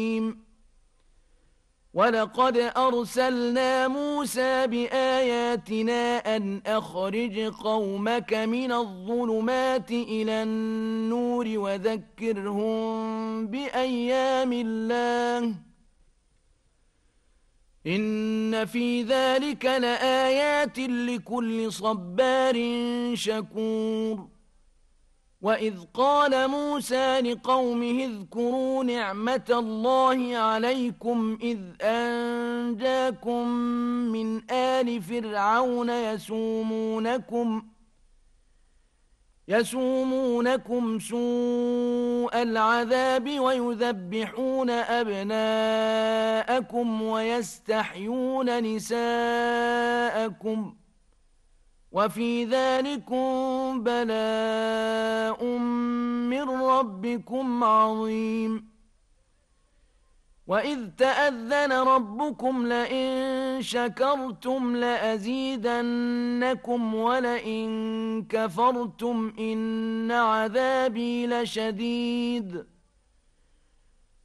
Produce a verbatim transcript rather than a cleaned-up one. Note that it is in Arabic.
ولقد أرسلنا موسى بآياتنا أن أخرج قومك من الظلمات إلى النور وذكرهم بأيام الله إن في ذلك لآيات لكل صبار شكور وإذ قال موسى لقومه اذكروا نعمة الله عليكم إذ أنجاكم من آل فرعون يسومونكم يسومونكم سوء العذاب ويذبحون أبناءكم ويستحيون نساءكم وفي ذلكم بلاء من ربكم عظيم وإذ تأذن ربكم لئن شكرتم لأزيدنكم ولئن كفرتم إن عذابي لشديد